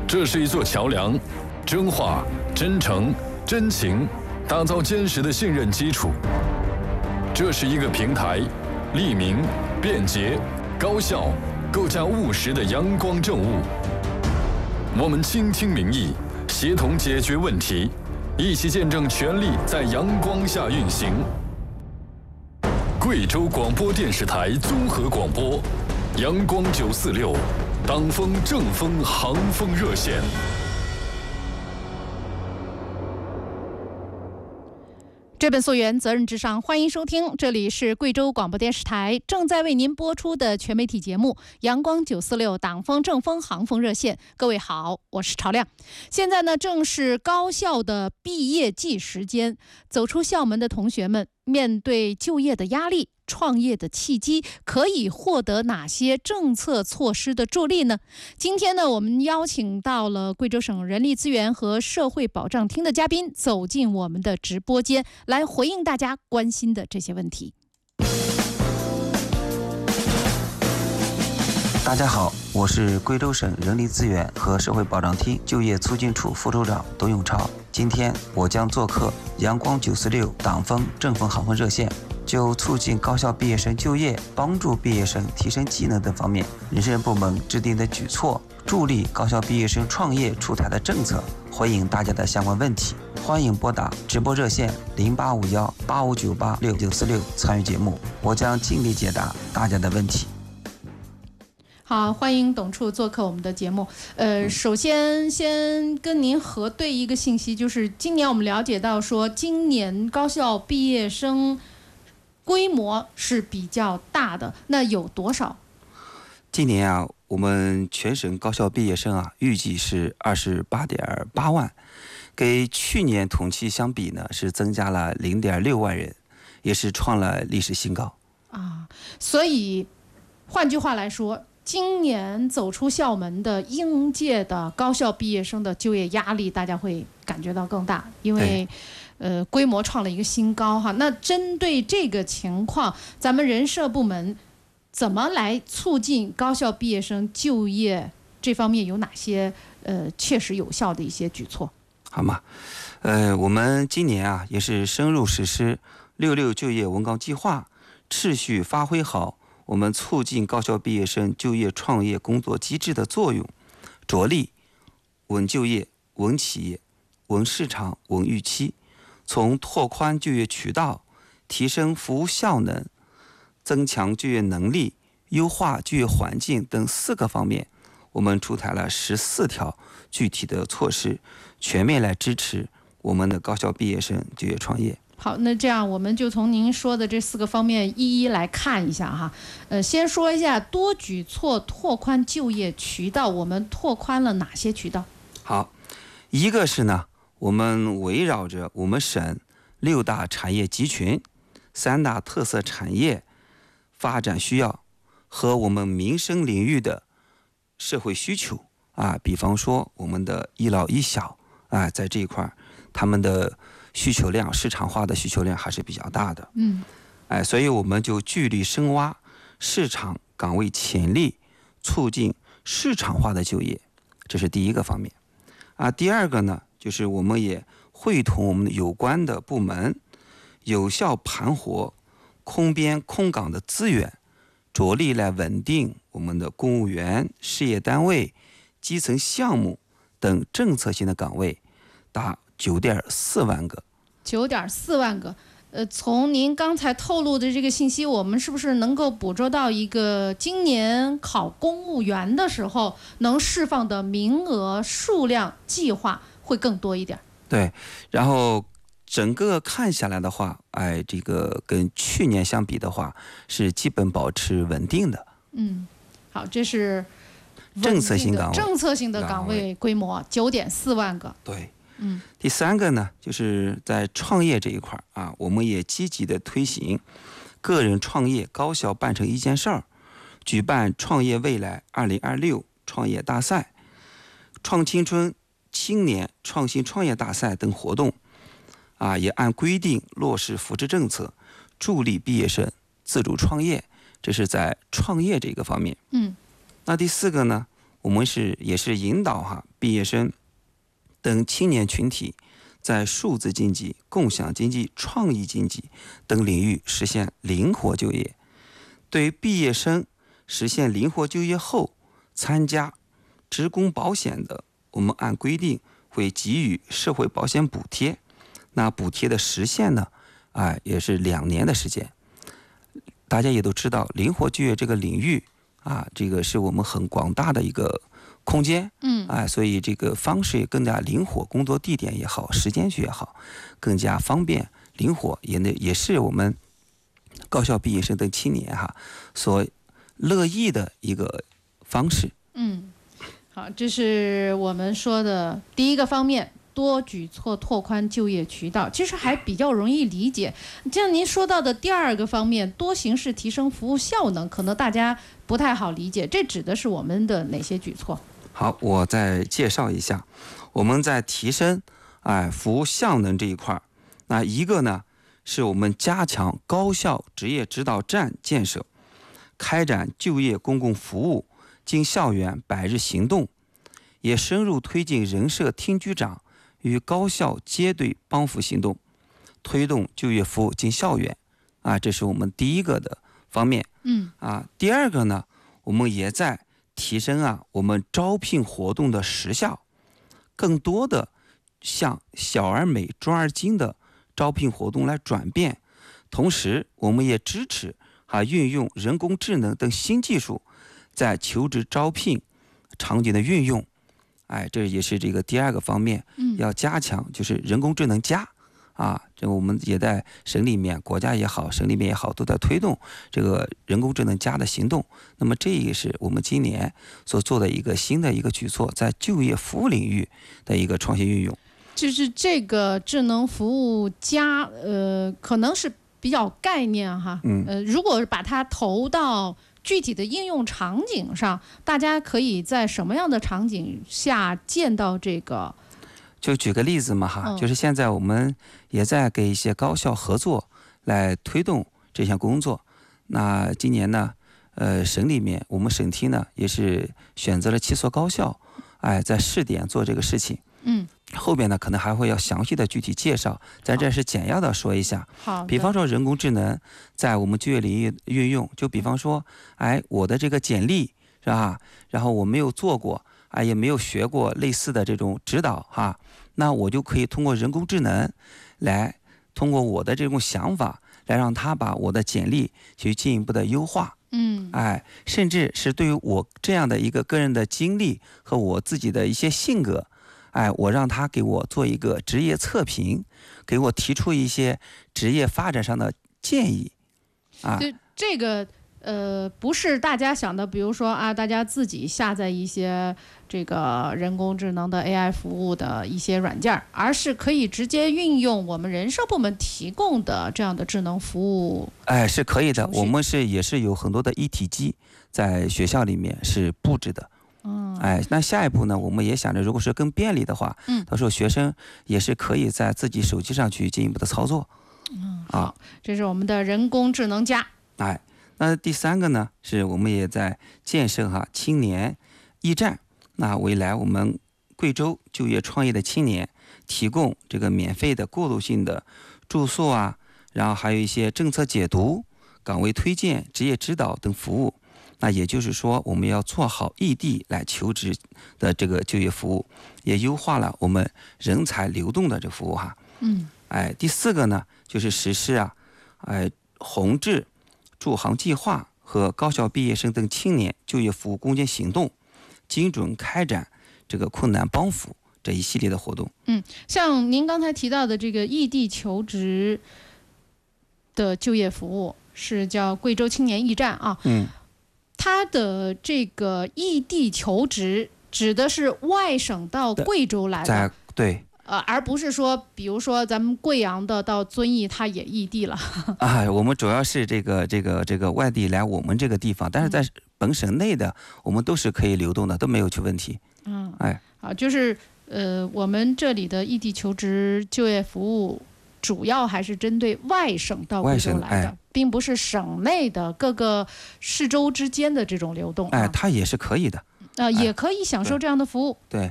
这是一座桥梁，真话、真诚、真情，打造坚实的信任基础。这是一个平台，利民、便捷、高效，构架务实的阳光政务。我们倾听民意，协同解决问题，一起见证权力在阳光下运行。贵州广播电视台综合广播，阳光946，党风正风航风热线。 追本溯源，责任至上。欢迎收听，这里是贵州广播电视台正在为您播出的全媒体节目《阳光946党风正风航风热线》。各位好，我是朝亮。现在呢，正是高校的毕业季时间，走出校门的同学们面对就业的压力、创业的契机，可以获得哪些政策措施的助力呢？今天呢，我们邀请到了贵州省人力资源和社会保障厅的嘉宾走进我们的直播间，来回应大家关心的这些问题。 大家好，我是贵州省人力资源和社会保障厅就业促进处副处长董永超。今天我将做客阳光946党风正风航风热线，就促进高校毕业生就业、帮助毕业生提升技能等方面，人事部门制定的举措，助力高校毕业生创业出台的政策，回应大家的相关问题。欢迎拨打直播热线085185986946参与节目，我将尽力解答大家的问题。 好，欢迎董处做客我们的节目。首先跟您核对一个信息，就是今年我们了解到说，今年高校毕业生规模是比较大的，那有多少？ 今年啊，我们全省高校毕业生啊，预计是28.8万，跟去年同期相比呢，是增加了0.6万人，也是创了历史新高啊。所以换句话来说，今年走出校门的应届的高校毕业生的就业压力，大家会感觉到更大，因为规模创了一个新高哈。那针对这个情况，咱们人社部门怎么来促进高校毕业生就业？这方面有哪些切实有效的一些举措？ 好吗？我们今年啊也是深入实施66就业文纲计划，持续发挥好我们促进高校毕业生就业创业工作机制的作用，着力稳就业、稳企业、稳市场、稳预期，从拓宽就业渠道、提升服务效能、增强就业能力、优化就业环境等4个方面，我们出台了14条具体的措施，全面来支持我们的高校毕业生就业创业。 好，那这样我们就从您说的这4个方面一一来看一下哈。先说一下多举措拓宽就业渠道，我们拓宽了哪些渠道？ 好，一个是呢，我们围绕着我们省6大产业集群、3大特色产业发展需要和我们民生领域的社会需求啊，比方说我们的一老一小啊，在这一块他们的需求量、市场化的需求量还是比较大的。所以我们就聚力深挖市场岗位潜力，促进市场化的就业，这是第一个方面。第二个呢，就是我们也会同我们的有关的部门，有效盘活空编空岗的资源，着力来稳定我们的公务员、事业单位、基层项目等政策性的岗位，达9.4万个。 9.4万个。从您刚才透露的这个信息，我们是不是能够捕捉到一个今年考公务员的时候能释放的名额数量计划会更多一点？ 对，然后整个看下来的话，这个跟去年相比的话，是基本保持稳定的。 好，这是政策性岗位规模9.4万个。 对。第3个呢，就是在创业这一块啊，我们也积极的推行个人创业高校办成一件事儿，举办创业未来2026创业大赛、创青春青年创新创业大赛等活动也按规定落实扶持政策，助力毕业生自主创业，这是在创业这个方面。 那第4个呢， 我们也是引导毕业生等青年群体在数字经济、共享经济、创意经济等领域实现灵活就业。对于毕业生实现灵活就业后参加职工保险的，我们按规定会给予社会保险补贴。那补贴的时限呢，也是2年的时间。大家也都知道，灵活就业这个领域这个是我们很广大的一个空间，所以这个方式也更加灵活，工作地点也好，时间也好，更加方便灵活，也是我们高校毕业生等青年所乐意的一个方式。 好，这是我们说的第一个方面，多举措拓宽就业渠道，其实还比较容易理解。像您说到的第2个方面，多形式提升服务效能，可能大家不太好理解，这指的是我们的哪些举措？ 好，我再介绍一下，我们在提升服务效能这一块，那一个呢是我们加强高校职业指导站建设，开展就业公共服务进校园100日行动，也深入推进人社厅局长与高校接队帮扶行动，推动就业服务进校园这是我们第一个的方面。第2个呢，我们也在提升我们招聘活动的时效，更多的向小而美专而精的招聘活动来转变。同时我们也支持运用人工智能等新技术在求职招聘场景的运用。这也是这个第2个方面，要加强就是人工智能加这我们也在省里面，国家也好，省里面也好，都在推动这个人工智能加的行动。那么这也是我们今年所做的一个新的一个举措，在就业服务领域的一个创新运用。 就是这个智能服务加，可能是比较概念如果把它投到具体的应用场景上，大家可以在什么样的场景下见到这个？ 就举个例子嘛就是现在我们也在给一些高校合作来推动这项工作。那今年呢，省里面我们省厅呢也是选择了7所高校，在试点做这个事情。后边呢可能还会要详细的具体介绍，在这是简要的说一下。比方说人工智能在我们就业领域运用，就比方说我的这个简历是吧，然后我没有做过也没有学过类似的这种指导那我就可以通过人工智能来通过我的这种想法来让他把我的简历去进一步的优化。甚至是对于我这样的一个个人的经历和我自己的一些性格，我让他给我做一个职业测评，给我提出一些职业发展上的建议这个不是大家想的，比如说大家自己下载一些这个人工智能的 AI 服务的一些软件，而是可以直接运用我们人社部门提供的这样的智能服务。 是可以的，我们也是有很多的一体机在学校里面是布置的。那下一步呢，我们也想着，如果是更便利的话，到时候学生也是可以在自己手机上去进一步的操作。 好，这是我们的人工智能加。 那第3个呢，是我们也在建设青年驿站。那未来我们贵州就业创业的青年提供这个免费的过渡性的住宿然后还有一些政策解读、岗位推荐、职业指导等服务。那也就是说，我们要做好异地来求职的这个就业服务，也优化了我们人才流动的这个服务第4个呢，就是实施宏志助行计划和高校毕业生等青年就业服务攻坚行动，精准开展这个困难帮扶这一系列的活动。 像您刚才提到的这个异地求职的就业服务是叫贵州青年驿站它的这个异地求职指的是外省到贵州来的， 对， 而不是说，比如说咱们贵阳的到遵义，它也异地了我们主要是这个外地来我们这个地方，但是在本省内的我们都是可以流动的，都没有问题。 好，就是我们这里的异地求职就业服务主要还是针对外省到贵州来的，并不是省内的各个市州之间的这种流动。 它也是可以的。 也可以享受这样的服务。 对，